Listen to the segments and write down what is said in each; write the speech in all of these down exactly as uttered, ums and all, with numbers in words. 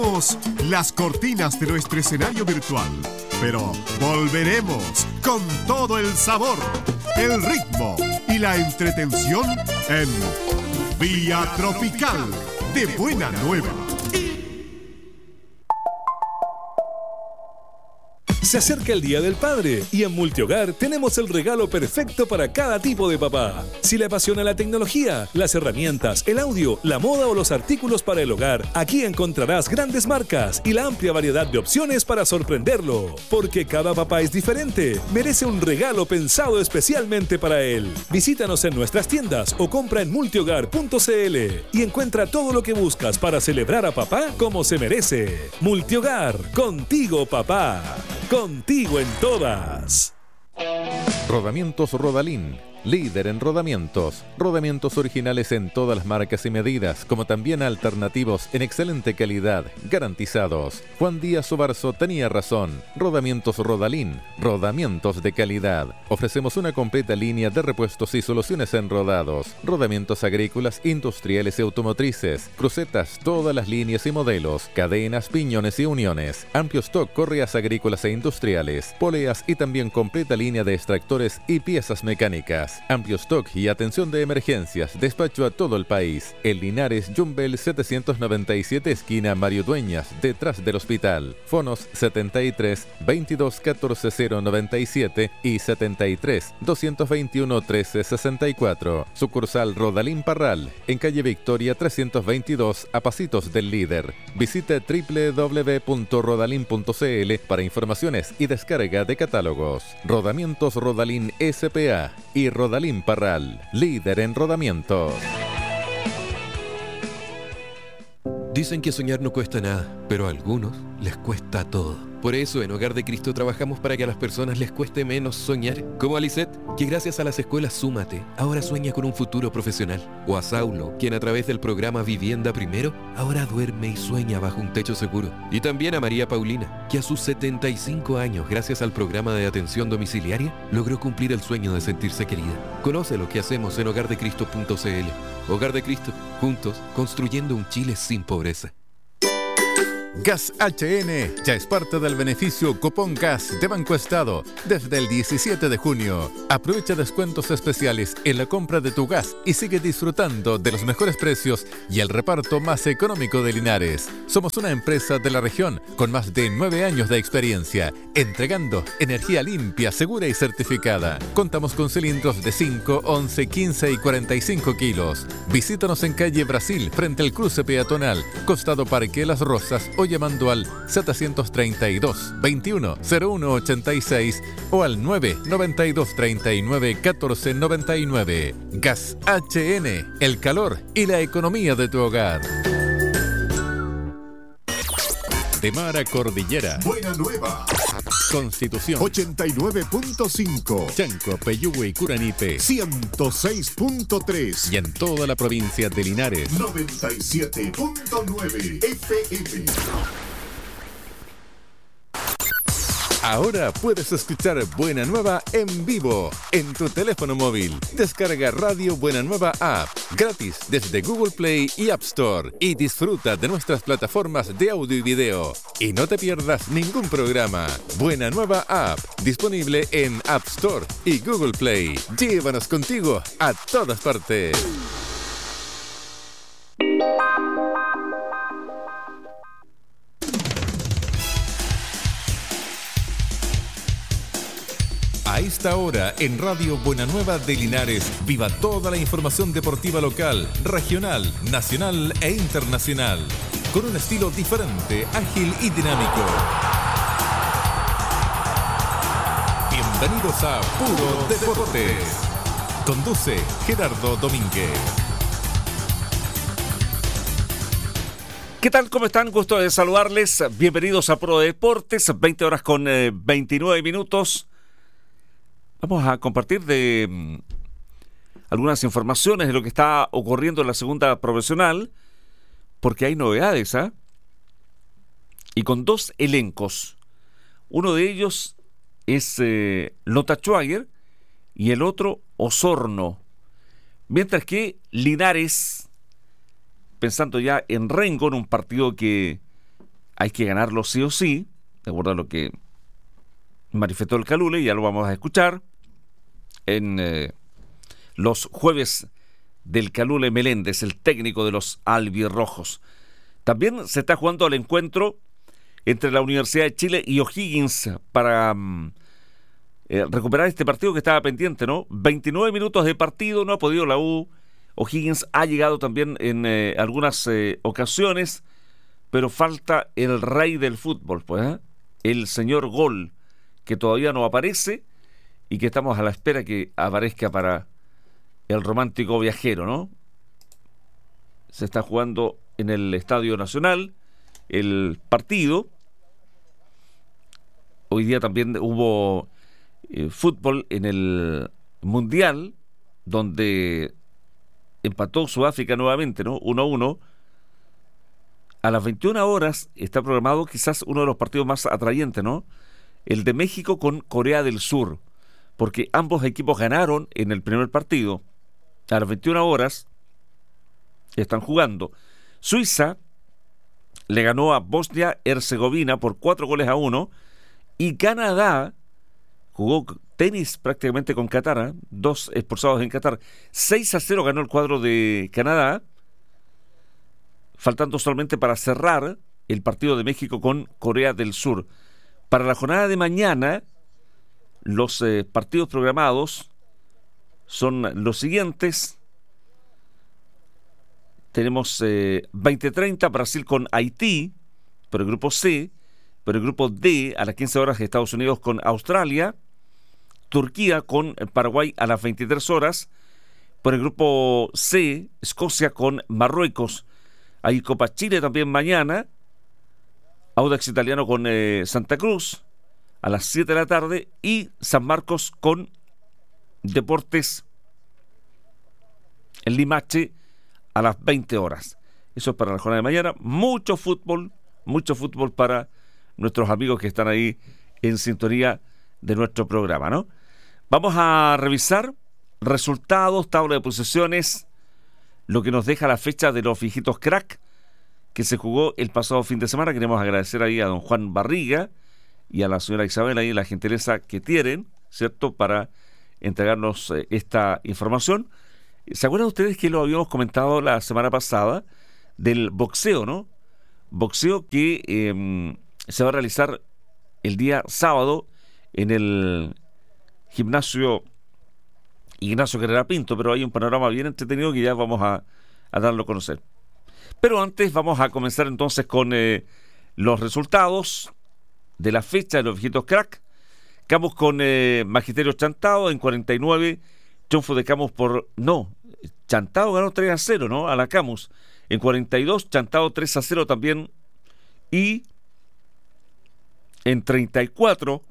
Las cortinas de nuestro escenario virtual, pero volveremos con todo el sabor, el ritmo y la entretención en Vía Tropical de Buena Nueva. Se acerca el Día del Padre y en Multihogar tenemos el regalo perfecto para cada tipo de papá. Si le apasiona la tecnología, las herramientas, el audio, la moda o los artículos para el hogar, aquí encontrarás grandes marcas y la amplia variedad de opciones para sorprenderlo. Porque cada papá es diferente, merece un regalo pensado especialmente para él. Visítanos en nuestras tiendas o compra en multihogar punto c l y encuentra todo lo que buscas para celebrar a papá como se merece. Multihogar, contigo papá. Contigo en todas. Rodamientos Rodalín, líder en rodamientos. Rodamientos originales en todas las marcas y medidas, como también alternativos en excelente calidad, garantizados. Juan Díaz Obarzo tenía razón. Rodamientos Rodalín, rodamientos de calidad. Ofrecemos una completa línea de repuestos y soluciones en rodados, rodamientos agrícolas, industriales y automotrices, crucetas, todas las líneas y modelos, cadenas, piñones y uniones, amplio stock, correas agrícolas e industriales, poleas y también completa línea de extractores y piezas mecánicas. Amplio stock y atención de emergencias. Despacho a todo el país. En Linares, Jumbel setecientos noventa y siete, esquina Mario Dueñas, detrás del hospital. Fonos setenta y tres, veintidós, catorce, cero noventa y siete y setenta y tres, doscientos veintiuno, trece, sesenta y cuatro. Sucursal Rodalín Parral, en calle Victoria trescientos veintidós, a pasitos del líder. Visite doble u doble u doble u punto rodalín punto c l para informaciones y descarga de catálogos. Rodamientos Rodalín S P A y Rodalín Parral, líder en rodamientos. Dicen que soñar no cuesta nada, pero a algunos les cuesta todo. Por eso en Hogar de Cristo trabajamos para que a las personas les cueste menos soñar. Como a Lisette, que gracias a las escuelas Súmate, ahora sueña con un futuro profesional. O a Saulo, quien a través del programa Vivienda Primero, ahora duerme y sueña bajo un techo seguro. Y también a María Paulina, que a sus setenta y cinco años, gracias al programa de atención domiciliaria, logró cumplir el sueño de sentirse querida. Conoce lo que hacemos en hogar de cristo punto c l. Hogar de Cristo, juntos, construyendo un Chile sin pobreza. Gas H N ya es parte del beneficio Cupón Gas de Banco Estado desde el diecisiete de junio. Aprovecha descuentos especiales en la compra de tu gas y sigue disfrutando de los mejores precios y el reparto más económico de Linares. Somos una empresa de la región con más de nueve años de experiencia, entregando energía limpia, segura y certificada. Contamos con cilindros de cinco, once, quince y cuarenta y cinco kilos. Visítanos en calle Brasil, frente al cruce peatonal, costado Parque Las Rosas, o llamando al setecientos treinta y dos, veintiuno, cero uno ochenta y seis o al nueve noventa y dos, treinta y nueve, catorce noventa y nueve. Gas H N, el calor y la economía de tu hogar. De mar a cordillera. Buena Nueva. Constitución. ochenta y nueve punto cinco. Chanco, Peyúgue y Curanipe. ciento seis punto tres. Y en toda la provincia de Linares. noventa y siete punto nueve F M. Ahora puedes escuchar Buena Nueva en vivo en tu teléfono móvil. Descarga Radio Buena Nueva App gratis desde Google Play y App Store y disfruta de nuestras plataformas de audio y video. Y no te pierdas ningún programa. Buena Nueva App, disponible en App Store y Google Play. Llévanos contigo a todas partes. A esta hora, en Radio Buena Nueva de Linares, viva toda la información deportiva local, regional, nacional e internacional, con un estilo diferente, ágil y dinámico. Bienvenidos a Puro Deportes. Conduce Gerardo Domínguez. ¿Qué tal? ¿Cómo están? Gusto de saludarles. Bienvenidos a Puro Deportes, veinte horas con eh, veintinueve minutos. Vamos a compartir de um, algunas informaciones de lo que está ocurriendo en la segunda profesional, porque hay novedades, ¿ah? ¿eh? Y con dos elencos. Uno de ellos es eh, Lota Schwager y el otro Osorno. Mientras que Linares, pensando ya en Rengo, en un partido que hay que ganarlo sí o sí, de acuerdo a lo que manifestó el Calule, ya lo vamos a escuchar en eh, los jueves del Calule Meléndez, el técnico de los albirrojos. También se está jugando el encuentro entre la Universidad de Chile y O'Higgins para um, eh, recuperar este partido que estaba pendiente, ¿no? veintinueve minutos de partido, no ha podido la U. O'Higgins ha llegado también en eh, algunas eh, ocasiones, pero falta el rey del fútbol, pues, ¿eh? El señor Gol, que todavía no aparece y que estamos a la espera que aparezca para el romántico viajero, ¿no? Se está jugando en el Estadio Nacional el partido. Hoy día también hubo eh, fútbol en el Mundial, donde empató Sudáfrica nuevamente, ¿no? uno a uno. A las veintiuna horas está programado quizás uno de los partidos más atrayentes, ¿no? El de México con Corea del Sur, porque ambos equipos ganaron en el primer partido. A las veintiuna horas están jugando. Suiza le ganó a Bosnia-Herzegovina por cuatro goles a uno, y Canadá jugó tenis prácticamente con Qatar, ¿eh? Dos expulsados en Qatar. seis a cero ganó el cuadro de Canadá, faltando solamente para cerrar el partido de México con Corea del Sur. Para la jornada de mañana, los eh, partidos programados son los siguientes. Tenemos eh, veinte treinta Brasil con Haití, por el grupo C. Por el grupo D, a las quince horas, Estados Unidos con Australia. Turquía con Paraguay a las veintitrés horas. Por el grupo C, Escocia con Marruecos. Hay Copa Chile también mañana. Audax Italiano con eh, Santa Cruz a las siete de la tarde. Y San Marcos con Deportes en Limache a las veinte horas. Eso es para la jornada de mañana. Mucho fútbol, mucho fútbol para nuestros amigos que están ahí en sintonía de nuestro programa, ¿no? Vamos a revisar resultados, tabla de posiciones, lo que nos deja la fecha de los viejitos crack que se jugó el pasado fin de semana. Queremos agradecer ahí a don Juan Barriga y a la señora Isabel ahí la gentileza que tienen, ¿cierto?, para entregarnos eh, esta información. ¿Se acuerdan ustedes que lo habíamos comentado la semana pasada del boxeo, ¿no? Boxeo que eh, se va a realizar el día sábado en el gimnasio Ignacio Carrera Pinto, pero hay un panorama bien entretenido que ya vamos a, a darlo a conocer. Pero antes vamos a comenzar entonces con eh, los resultados de la fecha de los viejitos crack. Camus con eh, Magisterio Chantado en cuarenta y nueve, triunfo de Camus por... No, Chantado ganó tres a cero, ¿no?, a la Camus. En cuarenta y dos, Chantado tres a cero también. Y en treinta y cuatro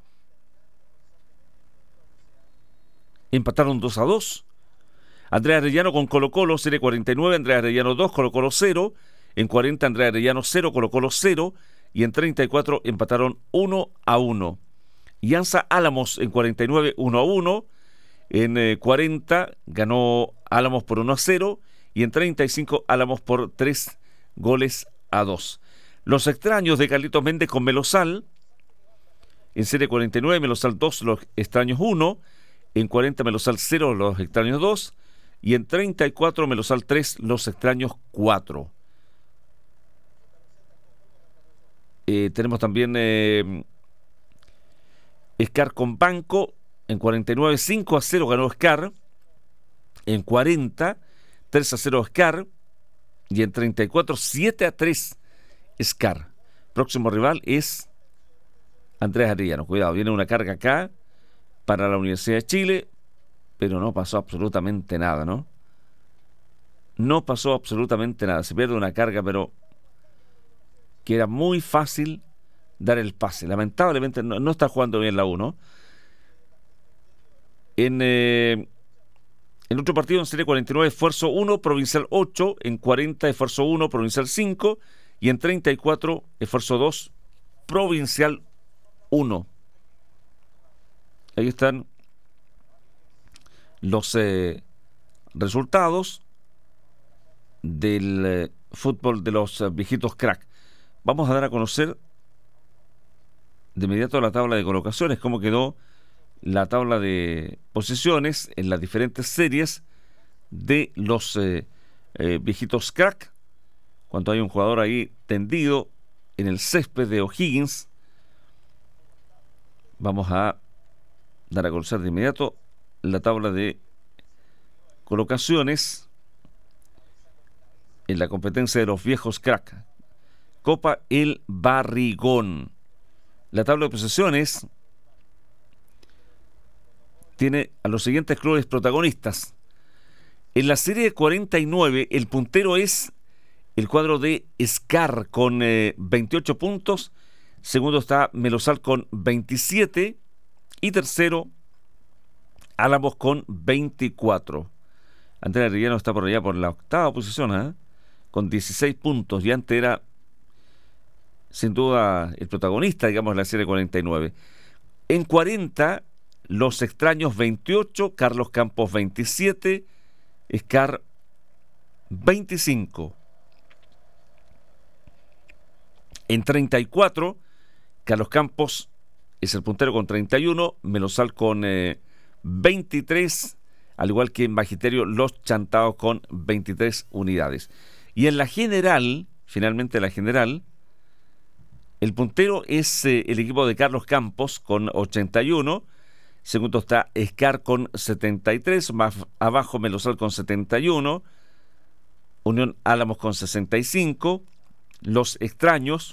empataron dos a dos. Andrea Arellano con Colo Colo, serie cuarenta y nueve, Andrea Arellano dos, Colo Colo cero. En cuarenta, Andrea Arellano cero, Colo Colo cero. Y en treinta y cuatro empataron uno a uno. Ianza Álamos en cuarenta y nueve, uno a uno. En eh, cuarenta ganó Álamos por uno a cero. Y en treinta y cinco Álamos por tres goles a dos. Los extraños de Carlitos Méndez con Melosal. En serie cuarenta y nueve, Melosal dos, los extraños uno. En cuarenta, Melosal cero, los extraños dos. Y en treinta y cuatro, Melosal tres, los extraños cuatro. Eh, tenemos también eh, Scar con Banco. En cuarenta y nueve, cinco a cero ganó Scar. En cuarenta, tres a cero Scar. Y en treinta y cuatro, siete a tres Scar. Próximo rival es Andrés Arellano. Cuidado, viene una carga acá para la Universidad de Chile, pero no pasó absolutamente nada, ¿no? No pasó absolutamente nada. Se pierde una carga, pero que era muy fácil dar el pase. Lamentablemente no, no está jugando bien la U, ¿no? En, eh, en otro partido, en serie cuarenta y nueve, Esfuerzo uno, Provincial ocho. En cuarenta, Esfuerzo uno, Provincial cinco. Y en treinta y cuatro, Esfuerzo dos, Provincial uno. Ahí están los eh, resultados del eh, fútbol de los eh, viejitos crack. vamos a dar a conocer de inmediato la tabla de colocaciones, cómo quedó la tabla de posiciones en las diferentes series de los eh, eh, viejitos crack. Cuando hay un jugador ahí tendido en el césped de O'Higgins, vamos a dar a conocer de inmediato la tabla de colocaciones en la competencia de los viejos crack, Copa El Barrigón. La tabla de posiciones tiene a los siguientes clubes protagonistas. En la serie de cuarenta y nueve, el puntero es el cuadro de Scar con eh, veintiocho puntos. Segundo está Melosal con veintisiete. Y tercero, Álamos con veinticuatro. Andrea Arellano está por allá por la octava posición, ¿eh? Con dieciséis puntos. Y antes era, sin duda, el protagonista, digamos, de la serie cuarenta y nueve. En cuarenta, Los Extraños veintiocho, Carlos Campos veintisiete, Scar veinticinco. En treinta y cuatro, Carlos Campos es el puntero con treinta y uno, Melosal con eh, veintitrés, al igual que en Magisterio Los Chantados con veintitrés unidades. Y en la general, finalmente la general, el puntero es eh, el equipo de Carlos Campos con ochenta y uno, segundo está Scar con setenta y tres, más abajo Melosal con setenta y uno, Unión Álamos con sesenta y cinco, Los Extraños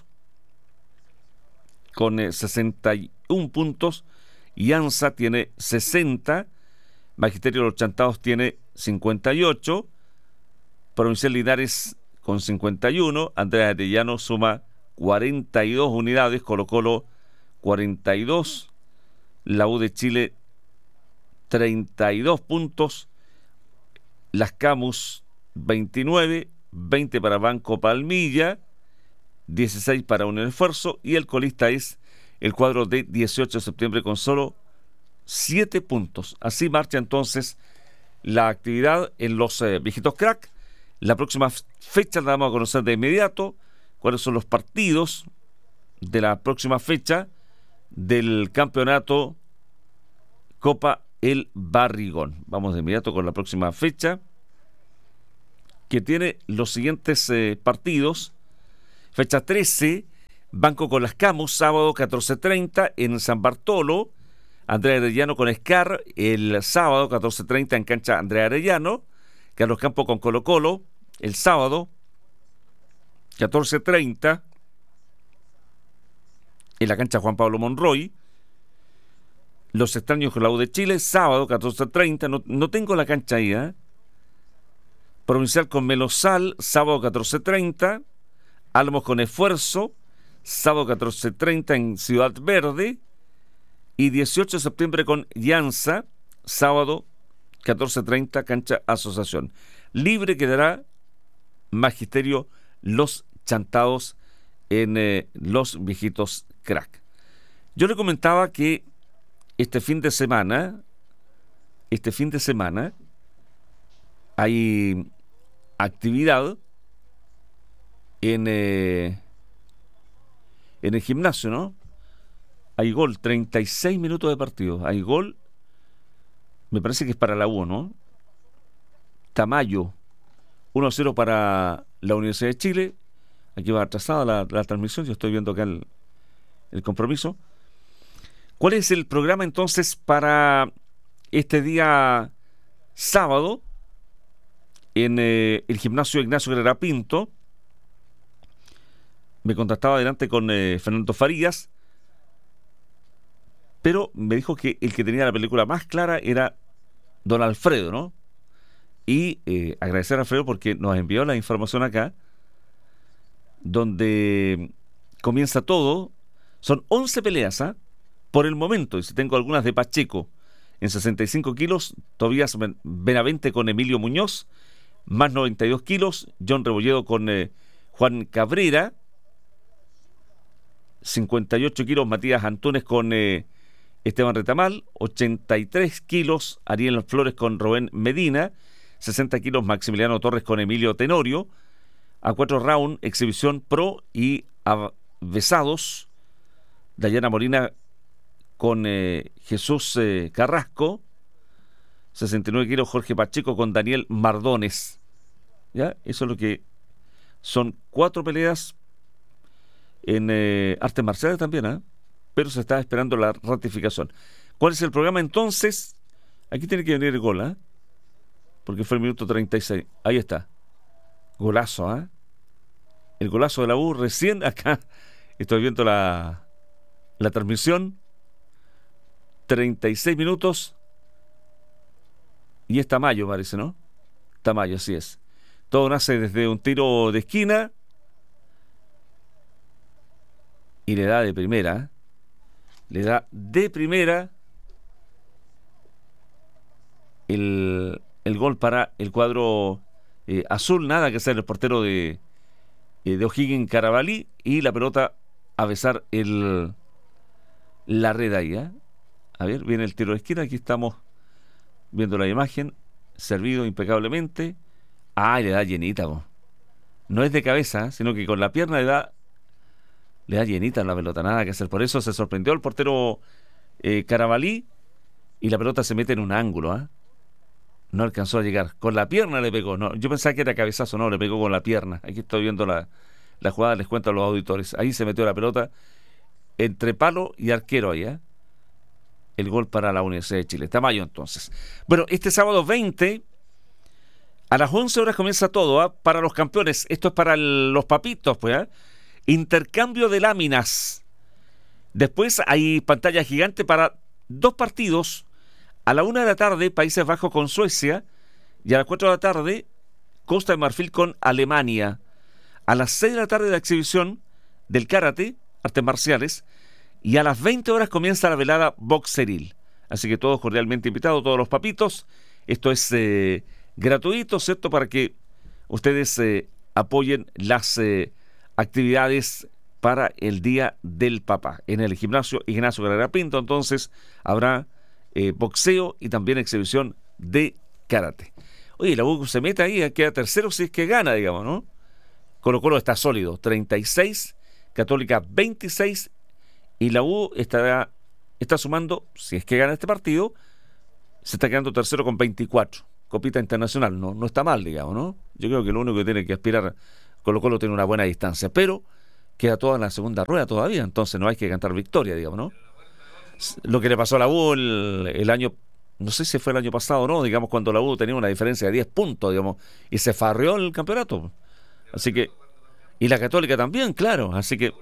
con eh, sesenta y uno puntos, y ANSA tiene sesenta, Magisterio Los Chantados tiene cincuenta y ocho, Provincial Linares con cincuenta y uno, Andrea Arellano suma cuarenta y dos unidades, Colo Colo cuarenta y dos, la U de Chile treinta y dos puntos, Las Camus veintinueve, veinte para Banco Palmilla, dieciséis para Un Esfuerzo, y el colista es el cuadro de dieciocho de septiembre con solo siete puntos. Así marcha entonces la actividad en los eh, viejitos crack. La próxima fecha la vamos a conocer de inmediato, cuáles son los partidos de la próxima fecha del campeonato Copa El Barrigón. Vamos de inmediato con la próxima fecha, que tiene los siguientes eh, partidos. Fecha trece, Banco con Las Camus, sábado catorce treinta en San Bartolo. Andrea Arellano con Scar, el sábado catorce treinta en cancha Andrea Arellano. Carlos Campos con Colo Colo, el sábado catorce treinta en la cancha Juan Pablo Monroy. Los Extraños con la U de Chile, sábado catorce treinta, no, no tengo la cancha ahí, ¿eh? Provincial con Melosal, sábado catorce treinta. Álamos con Esfuerzo, sábado catorce treinta en Ciudad Verde. Y dieciocho de septiembre con Llanza, sábado catorce treinta, cancha Asociación. Libre quedará Magisterio Los Chantados en eh, Los Viejitos Crack. Yo le comentaba que este fin de semana, este fin de semana, hay actividad en, eh, en el gimnasio, ¿no? Hay gol, treinta y seis minutos de partido. Hay gol, me parece que es para la U, ¿no? Tamayo, uno a cero para la Universidad de Chile. Aquí va atrasada la, la transmisión, yo estoy viendo acá el, el compromiso. ¿Cuál es el programa entonces para este día sábado en eh, el gimnasio Ignacio Guerrera Pinto? Me contactaba adelante con eh, Fernando Farías, pero me dijo que el que tenía la película más clara era don Alfredo, ¿no? Y eh, agradecer a Alfredo porque nos envió la información acá, donde comienza todo. Son once peleas, ¿eh? Por el momento, y si tengo algunas de Pacheco, en sesenta y cinco kilos, Tobías Benavente con Emilio Muñoz, más noventa y dos kilos, John Rebolledo con eh, Juan Cabrera, cincuenta y ocho kilos, Matías Antunes con eh, Esteban Retamal, ochenta y tres kilos, Ariel Flores con Rubén Medina, sesenta kilos, Maximiliano Torres con Emilio Tenorio, a cuatro round, exhibición pro, y avesados. Dayana Molina con eh, Jesús eh, Carrasco. sesenta y nueve kilos Jorge Pacheco con Daniel Mardones. ¿Ya? Eso es lo que son cuatro peleas en eh, artes marciales también, ¿eh? Pero se está esperando la ratificación. ¿Cuál es el programa entonces? Aquí tiene que venir el gol, ¿eh? Porque fue el minuto treinta y seis. Ahí está. Golazo, ¿eh? El golazo de la U recién acá. Estoy viendo la, la transmisión. treinta y seis minutos. Y es Tamayo, parece, ¿no? Tamayo, así es. Todo nace desde un tiro de esquina. Y le da de primera. ¿eh? Le da de primera el, el gol para el cuadro eh, azul. Nada que hacer el portero de, eh, de O'Higgins Carabalí. Y la pelota a besar el, la red ahí. ¿eh? A ver, viene el tiro de esquina. Aquí estamos viendo la imagen. Servido impecablemente. Ah, y le da llenita. Bo. No es de cabeza, sino que con la pierna le da le da llenita la pelota, nada que hacer. Por eso se sorprendió el portero eh, Carabalí y la pelota se mete en un ángulo. ¿eh? No alcanzó a llegar. Con la pierna le pegó. No, yo pensaba que era cabezazo, no, le pegó con la pierna. Aquí estoy viendo la, la jugada, les cuento a los auditores. Ahí se metió la pelota entre palo y arquero ahí. ¿eh? El gol para la Universidad de Chile. Tamayo entonces. Bueno, este sábado veinte a las once horas comienza todo, ¿eh? Para los campeones. Esto es para el, los papitos, pues, ¿eh? Intercambio de láminas. Después hay pantalla gigante para dos partidos. A la una de la tarde, Países Bajos con Suecia. Y a las cuatro de la tarde, Costa de Marfil con Alemania. A las seis de la tarde, la exhibición del karate, artes marciales. Y a las veinte horas comienza la velada boxeril. Así que todos cordialmente invitados, todos los papitos. Esto es eh, gratuito, ¿cierto? Para que ustedes eh, apoyen las eh, actividades para el Día del Papá. En el gimnasio Ignacio Carrera Pinto, entonces, habrá eh, boxeo y también exhibición de karate. Oye, la U se mete ahí, queda tercero si es que gana, digamos, ¿no? Colo Colo está sólido, treinta y seis, Católica veintiséis, y la U está, está sumando, si es que gana este partido, se está quedando tercero con veinticuatro. Copita internacional, no, no está mal, digamos, ¿no? Yo creo que lo único que tiene que aspirar Colo Colo tiene una buena distancia, pero queda toda en la segunda rueda todavía, entonces no hay que cantar victoria, digamos, ¿no? Lo que le pasó a la U el, el año, no sé si fue el año pasado o no, digamos, cuando la U tenía una diferencia de diez puntos, digamos, y se farreó el campeonato. Así que, y la Católica también, claro, así que,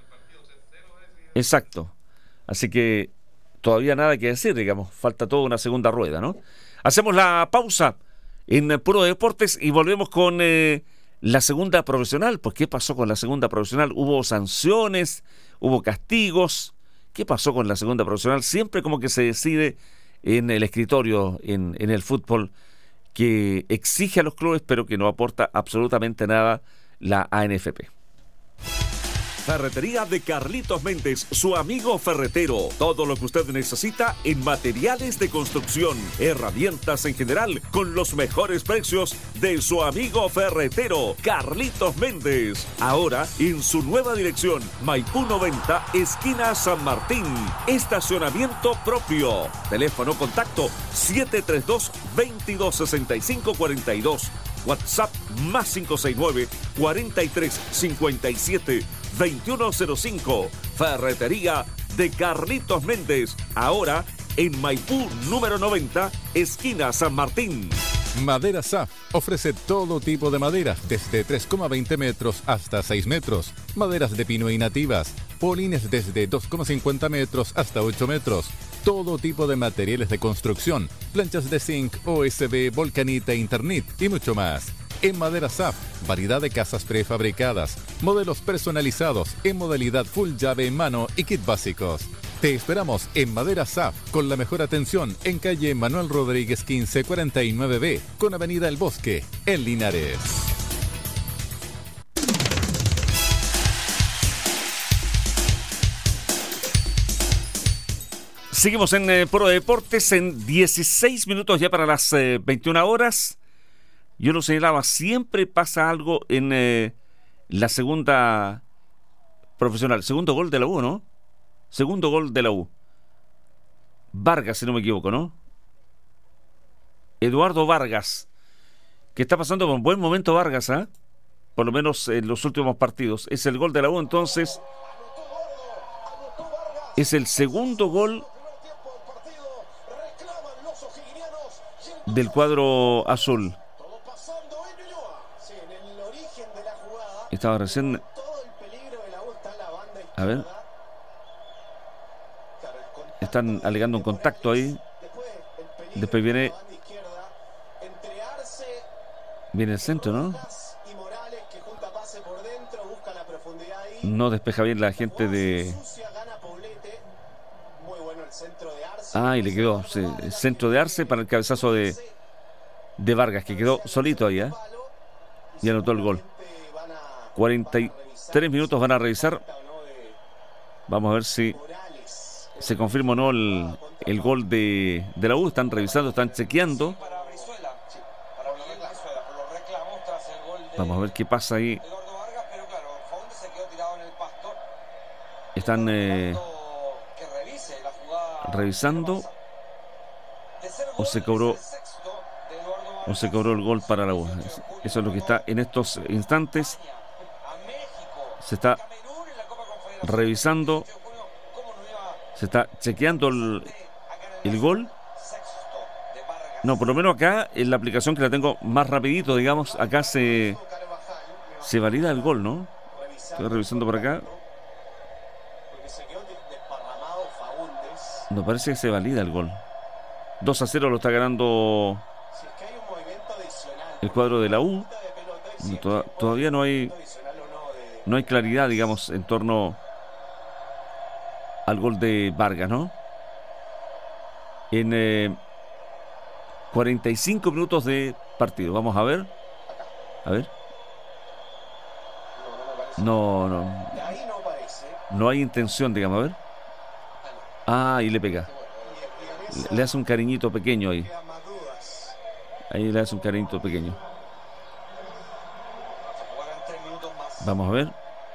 exacto, así que todavía nada que decir, digamos, falta toda una segunda rueda, ¿no? Hacemos la pausa en Puro Deportes y volvemos con eh, la segunda profesional. Pues, ¿qué pasó con la segunda profesional? ¿Hubo sanciones? ¿Hubo castigos? ¿Qué pasó con la segunda profesional? Siempre como que se decide en el escritorio, en, en el fútbol, que exige a los clubes, pero que no aporta absolutamente nada la A N F P. Ferretería de Carlitos Méndez, su amigo ferretero. Todo lo que usted necesita en materiales de construcción, herramientas en general, con los mejores precios de su amigo ferretero, Carlitos Méndez. Ahora en su nueva dirección, Maipú noventa, esquina San Martín. Estacionamiento propio. Teléfono contacto siete tres dos, veintidós sesenta y cinco cuarenta y dos. WhatsApp más cinco seis nueve, cuarenta y tres cincuenta y siete, veintiuno cero cinco. Ferretería de Carlitos Méndez. Ahora en Maipú número noventa, esquina San Martín. Madera S A F ofrece todo tipo de maderas, desde tres coma veinte metros hasta seis metros. Maderas de pino y nativas. Polines desde dos coma cincuenta metros hasta ocho metros. Todo tipo de materiales de construcción. Planchas de zinc, O S B, volcanita, Internet y mucho más. En Madera S A F, variedad de casas prefabricadas, modelos personalizados en modalidad full llave en mano y kit básicos. Te esperamos en Madera S A F con la mejor atención en calle Manuel Rodríguez quince cuarenta y nueve B con avenida El Bosque, en Linares. Seguimos en eh, Pro Deportes en dieciséis minutos ya para las eh, veintiuna horas. Yo lo señalaba, siempre pasa algo en eh, la segunda Profesional. Segundo gol de la U, ¿no? Segundo gol de la U. Vargas, si no me equivoco, ¿no? Eduardo Vargas, que está pasando por un buen momento Vargas, ¿ah? ¿eh? Por lo menos en los últimos partidos. Es el gol de la U, entonces. Es el segundo gol del cuadro azul. Estaba recién. A ver. Están alegando un contacto ahí. Después viene. Viene el centro, ¿no? No despeja bien la gente de. Ah, y le quedó. Sí, el centro de Arce para el cabezazo de, de Vargas, que quedó solito ahí, ¿eh? Y anotó el gol. cuarenta y tres minutos van a revisar. Vamos a ver si se confirma o no el, el gol de, de la U. Están revisando, están chequeando. Vamos a ver qué pasa ahí. Están eh, revisando. O se cobró o se cobró el gol para la U. Eso es lo que está en estos instantes. Se está revisando. Se está chequeando el, el gol. No, por lo menos acá en la aplicación que la tengo más rapidito, digamos, acá se se valida el gol, ¿no? Estoy revisando por acá. No parece que se valida el gol. dos a cero lo está ganando el cuadro de la U. Tod- todavía no hay no hay claridad, digamos, en torno al gol de Vargas, ¿no? En eh, cuarenta y cinco minutos de partido. Vamos a ver. A ver. No, no. No hay intención, digamos, a ver. Ah, y le pega. Le, le hace un cariñito pequeño ahí. Ahí le hace un cariñito pequeño. Vamos a ver.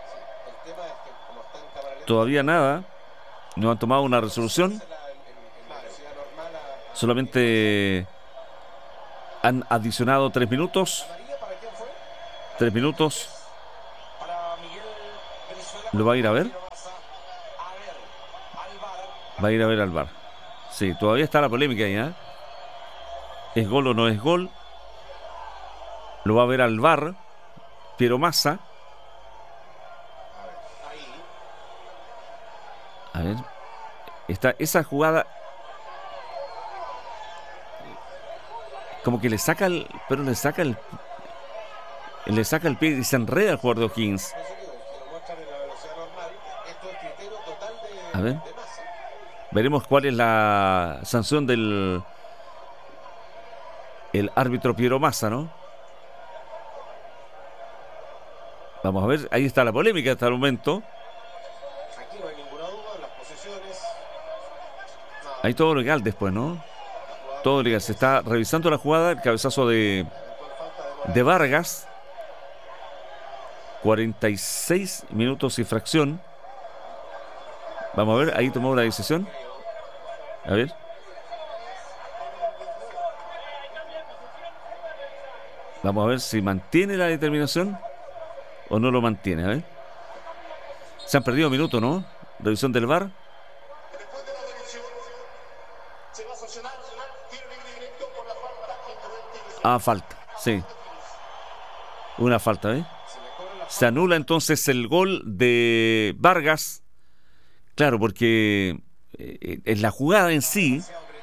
Todavía nada. No han tomado una resolución. Solamente han adicionado tres minutos. Tres minutos. ¿Lo va a ir a ver? Va a ir a ver al V A R. Sí, todavía está la polémica ahí, ¿eh? ¿Es gol o no es gol? Lo va a ver al V A R Piero Massa. A ver. Está esa jugada. Como que le saca el. Pero le saca el. Le saca el pie y se enreda el jugador de O'Higgins. A ver. Veremos cuál es la sanción del el árbitro Piero Massa, ¿no? Vamos a ver, ahí está la polémica hasta el momento. Hay todo legal después, ¿no? Todo legal. Se está revisando la jugada, el cabezazo de de Vargas. cuarenta y seis minutos y fracción. Vamos a ver, ahí tomó la decisión. A ver. Vamos a ver si mantiene la determinación o no lo mantiene. A ver. Se han perdido minutos, ¿no? Revisión del V A R. Ah, falta, sí. Una falta, ¿eh? Se anula entonces el gol de Vargas. Claro, porque eh, en la jugada en sí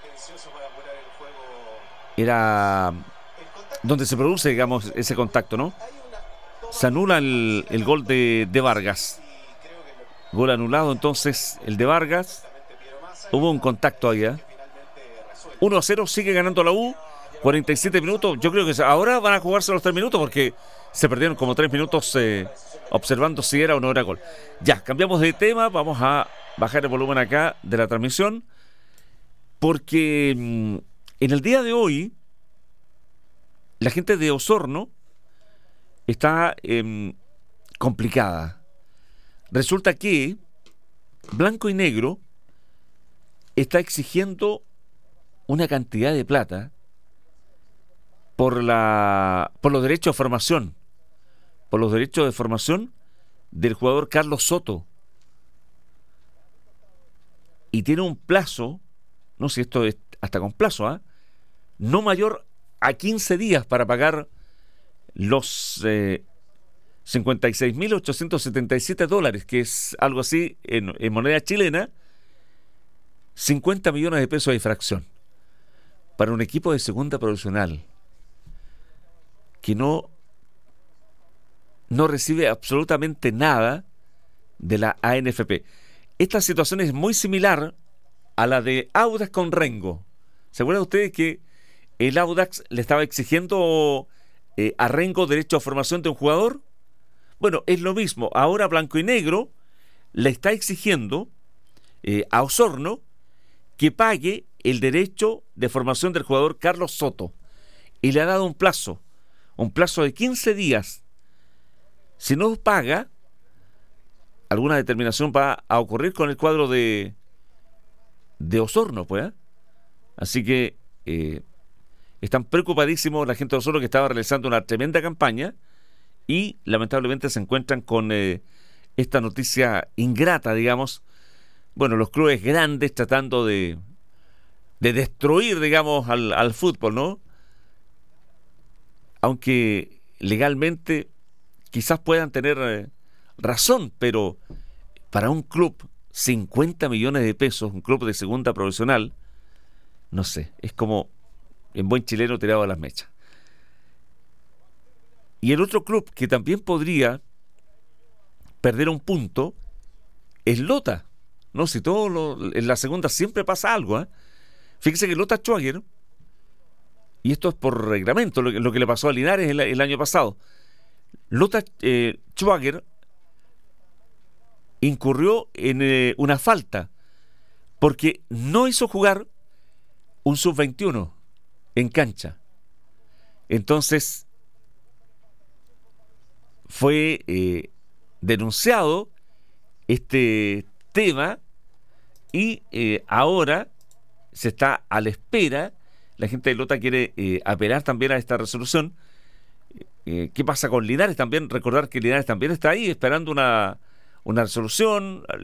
era donde se produce, digamos, ese contacto, ¿no? Se anula el, el gol de, de Vargas. Gol anulado, entonces, el de Vargas. Hubo un contacto ahí, ¿eh? uno a cero, sigue ganando la U. cuarenta y siete minutos. Yo creo que ahora van a jugarse los tres minutos porque se perdieron como tres minutos eh, observando si era o no era gol. Ya, cambiamos de tema. Vamos a bajar el volumen acá de la transmisión, porque mmm, en el día de hoy la gente de Osorno está eh, complicada. resulta que Blanco y Negro está exigiendo una cantidad de plata por la por los derechos de formación, por los derechos de formación del jugador Carlos Soto. Y tiene un plazo, no sé si esto es hasta con plazo, ¿eh? no mayor a quince días para pagar los eh, cincuenta y seis mil ochocientos setenta y siete dólares, que es algo así en, en moneda chilena, cincuenta millones de pesos de infracción para un equipo de segunda profesional que no, no recibe absolutamente nada de la A N F P. Esta situación es muy similar a la de Audax con Rengo. ¿Se acuerdan ustedes que el Audax le estaba exigiendo eh, a Rengo derecho a formación de un jugador? Bueno, es lo mismo. Ahora Blanco y Negro le está exigiendo eh, a Osorno que pague el derecho de formación del jugador Carlos Soto. Y le ha dado un plazo, un plazo de quince días. Si no paga, alguna determinación va a ocurrir con el cuadro de, de Osorno, pues. ¿eh? Así que eh, están preocupadísimos la gente de Osorno, que estaba realizando una tremenda campaña, y lamentablemente se encuentran con eh, esta noticia ingrata, digamos. Bueno, los clubes grandes tratando de, de destruir, digamos, al, al fútbol, ¿no? Aunque legalmente quizás puedan tener eh, razón, pero para un club, cincuenta millones de pesos, un club de segunda profesional, no sé, es como en buen chileno tirado a las mechas. Y el otro club que también podría perder un punto es Lota. No, si todo lo, en la segunda siempre pasa algo, ¿eh? Fíjese que Lota Schwager, y esto es por reglamento, lo que, lo que le pasó a Linares el, el año pasado, Lota eh, Schwager incurrió en eh, una falta porque no hizo jugar un sub veintiuno en cancha. Entonces fue eh, denunciado este tema y eh, ahora se está a la espera. La gente de Lota quiere eh, apelar también a esta resolución. Eh, ¿Qué pasa con Linares también? Recordar que Linares también está ahí esperando una, una resolución.